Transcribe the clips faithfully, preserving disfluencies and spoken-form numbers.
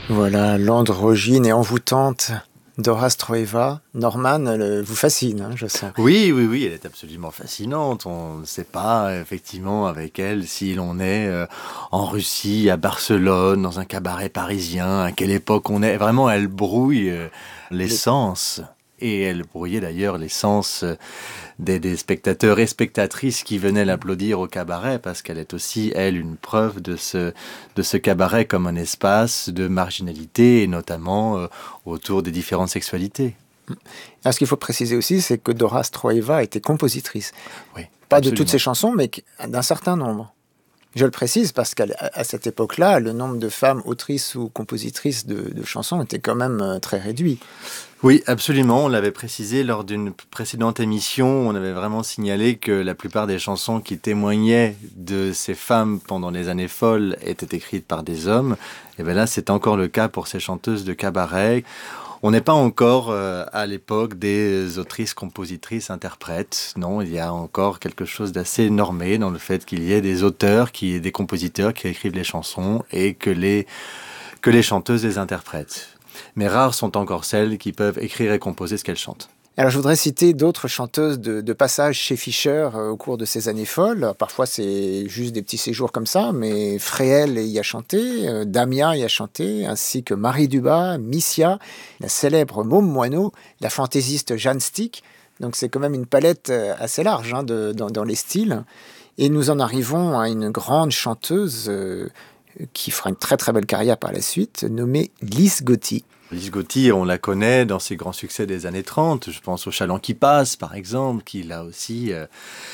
Voilà, l'androgyne et envoûtante Dora Stroeva. Norman elle vous fascine, hein, je sens. Oui, oui, oui, elle est absolument fascinante. On ne sait pas, effectivement, avec elle, si l'on est euh, en Russie, à Barcelone, dans un cabaret parisien, à quelle époque on est. Vraiment, elle brouille euh, les Les- sens. Et elle brouillait d'ailleurs les sens euh, des, des spectateurs et spectatrices qui venaient l'applaudir au cabaret, parce qu'elle est aussi, elle, une preuve de ce, de ce cabaret comme un espace de marginalité, et notamment euh, autour des différentes sexualités. Alors, ce qu'il faut préciser aussi, c'est que Dora Stroeva était compositrice. Oui, Pas de toutes absolument. ses chansons, mais d'un certain nombre. Je le précise parce qu'à à cette époque-là, le nombre de femmes autrices ou compositrices de, de chansons était quand même euh, très réduit. Oui, absolument. On l'avait précisé lors d'une précédente émission. On avait vraiment signalé que la plupart des chansons qui témoignaient de ces femmes pendant les années folles étaient écrites par des hommes. Et bien là, c'est encore le cas pour ces chanteuses de cabaret. On n'est pas encore euh, à l'époque des autrices, compositrices, interprètes. Non, il y a encore quelque chose d'assez normé dans le fait qu'il y ait des auteurs, qui, des compositeurs qui écrivent les chansons et que les, que les chanteuses les interprètent. Mais rares sont encore celles qui peuvent écrire et composer ce qu'elles chantent. Alors, je voudrais citer d'autres chanteuses de, de passage chez Fischer euh, au cours de ces années folles. Parfois, c'est juste des petits séjours comme ça, mais Fréhel y a chanté, euh, Damia y a chanté, ainsi que Marie Dubas, Missia, la célèbre Môme Moineau, la fantaisiste Jeanne Stick. Donc, c'est quand même une palette euh, assez large hein, de, dans, dans les styles. Et nous en arrivons à une grande chanteuse euh, qui fera une très très belle carrière par la suite, nommée Lise Gotti. Lise Gotti, on la connaît dans ses grands succès des années trente. Je pense au Chaland qui passe, par exemple, qui là aussi euh,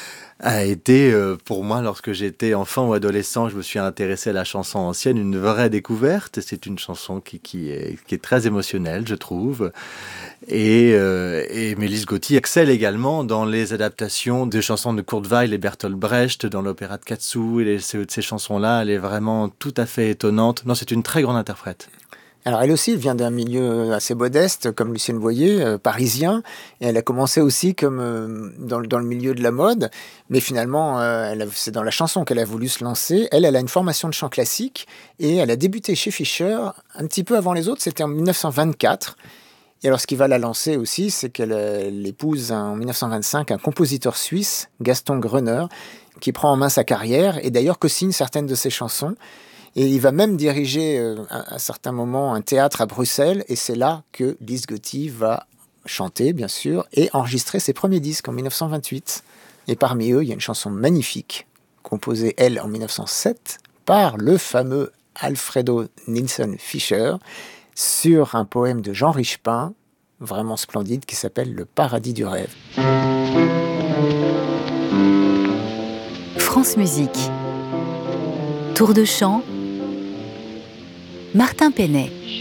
a été, euh, pour moi, lorsque j'étais enfant ou adolescent, je me suis intéressé à la chanson ancienne, une vraie découverte. C'est une chanson qui, qui, est, qui est très émotionnelle, je trouve. Et, euh, et mais Lise Gotti excelle également dans les adaptations de chansons de Kurt Weill et Bertolt Brecht, dans l'opéra de Katsu. Et les, ces, ces chansons-là, elle est vraiment tout à fait étonnante. Non, c'est une très grande interprète. Alors elle aussi vient d'un milieu assez modeste, comme Lucienne Boyer, euh, parisien, et elle a commencé aussi comme euh, dans, dans le milieu de la mode, mais finalement euh, elle a- c'est dans la chanson qu'elle a voulu se lancer. Elle, elle a une formation de chant classique, et elle a débuté chez Fischer un petit peu avant les autres, c'était en dix-neuf cent vingt-quatre. Et alors ce qui va la lancer aussi, c'est qu'elle euh, elle épouse en dix-neuf cent vingt-cinq un compositeur suisse, Gaston Gröner, qui prend en main sa carrière, et d'ailleurs co-signe certaines de ses chansons. Et il va même diriger euh, à un certain moment un théâtre à Bruxelles, et c'est là que Lise Gotti va chanter, bien sûr, et enregistrer ses premiers disques en dix-neuf cent vingt-huit. Et parmi eux, il y a une chanson magnifique, composée, elle, en dix-neuf cent sept, par le fameux Alfredo Nilsson Fischer, sur un poème de Jean Richepin, vraiment splendide, qui s'appelle Le Paradis du rêve. France Musique. Tour de chant, Martin Penet.